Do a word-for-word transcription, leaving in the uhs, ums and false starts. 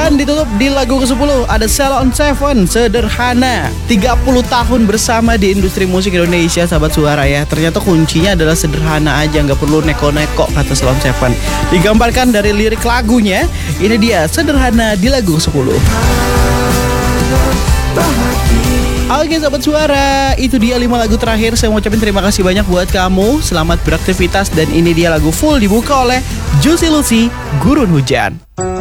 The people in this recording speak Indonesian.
Dan ditutup di lagu kesepuluh ada Ceylon Seven, Sederhana. tiga puluh tahun bersama di industri musik Indonesia, sahabat suara ya. Ternyata kuncinya adalah sederhana aja, nggak perlu neko-neko, kata Ceylon Seven. Digambarkan dari lirik lagunya, ini dia Sederhana di lagu kesepuluh. Oke sahabat suara, itu dia lima lagu terakhir. Saya mau ucapin terima kasih banyak buat kamu. Selamat beraktivitas. Dan ini dia lagu full dibuka oleh Juicy Lucy, Gurun Hujan.